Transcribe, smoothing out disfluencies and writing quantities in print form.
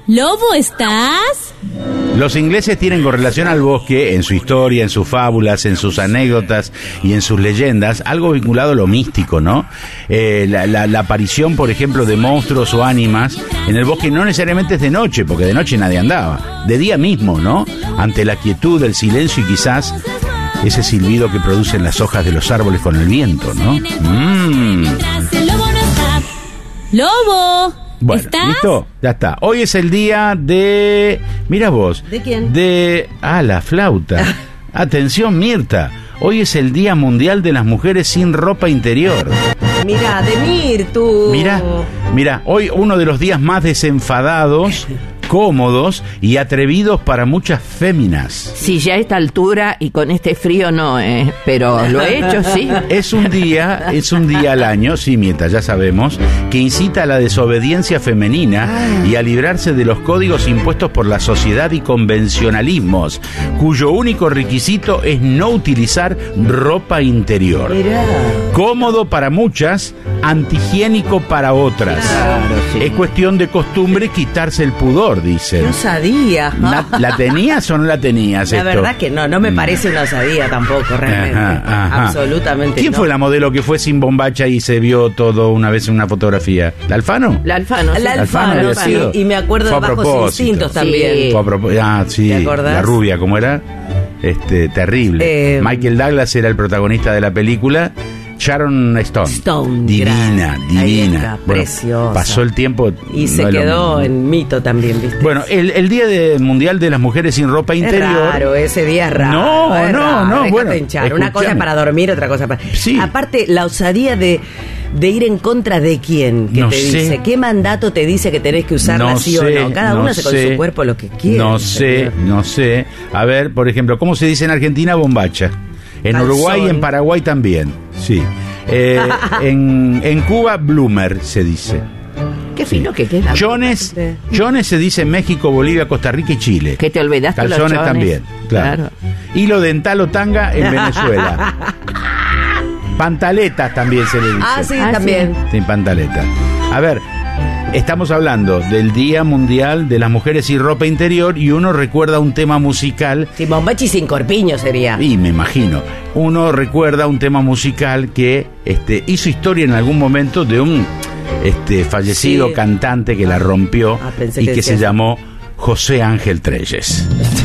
Lobo, ¿estás? Los ingleses tienen con relación al bosque, en su historia, en sus fábulas, en sus anécdotas y en sus leyendas, algo vinculado a lo místico, ¿no? La aparición, por ejemplo, de monstruos o ánimas en el bosque no necesariamente es de noche, porque de noche nadie andaba, de día mismo, ¿no? Ante la quietud, el silencio y quizás ese silbido que producen las hojas de los árboles con el viento, ¿no? ¡Lobo! Bueno, ¿estás? ¿listo? Ya está. Hoy es el día de... Mira vos. ¿De quién? La flauta. Atención, Mirta. Hoy es el Día Mundial de las Mujeres sin ropa interior. Mirá, de Mirtu. Mira, hoy uno de los días más desenfadados, cómodos y atrevidos para muchas féminas. Sí, ya a esta altura y con este frío no, pero lo he hecho, sí. Es un día al año, sí, Mirta, ya sabemos, que incita a la desobediencia femenina y a librarse de los códigos impuestos por la sociedad y convencionalismos, cuyo único requisito es no utilizar ropa interior. Mirá. Cómodo para muchas, antihigiénico para otras. Claro, sí. Es cuestión de costumbre quitarse el pudor, dicen. Qué osadía. ¿La tenías o no la tenías La esto? verdad que no me parece una osadía tampoco, realmente. Ajá. Absolutamente. ¿Quién no. fue la modelo que fue sin bombacha y se vio todo una vez en una fotografía? ¿La Alfano? La Alfano, sí. La Alfano, había sí. sido. Y me acuerdo Fue de a Bajos propósito. Instintos Sí. también. Fue a propósito. Sí. ¿Te acordás? La rubia, ¿cómo era? Terrible. Michael Douglas era el protagonista de la película. Sharon Stone. Divina. Ahí está, preciosa. Pasó el tiempo. Y se no es lo quedó mismo. en mito también, ¿viste? Bueno, el Día Mundial de las Mujeres sin ropa es interior. raro, ese día es raro. No, es no, raro. no, Déjate bueno, hinchar. Una cosa es escuchame. para dormir, otra cosa para... Sí. Aparte, la osadía de ir en contra de quién, que No te sé. dice, qué mandato te dice que tenés que usarla No sí sé, o no. Cada no uno hace con sé. su cuerpo lo que quiere. No sé. A ver, por ejemplo, ¿cómo se dice en Argentina bombacha? En Calzón. Uruguay y en Paraguay también, sí. En Cuba, bloomer se dice. Qué fino que queda. Chones se dice en México, Bolivia, Costa Rica y Chile. Que te olvidaste los Calzones chones. también, claro. Hilo dental o tanga en Venezuela. Pantaletas también se le dice. Ah, sí, también. Sí, pantaletas. A ver, estamos hablando del Día Mundial de las Mujeres sin ropa interior y uno recuerda un tema musical. Sí, bombachi sin corpiño sería. Y me imagino, uno recuerda un tema musical que hizo historia en algún momento de un fallecido Sí. cantante que la rompió pensé y que que se decías- llamó José Ángel Trelles.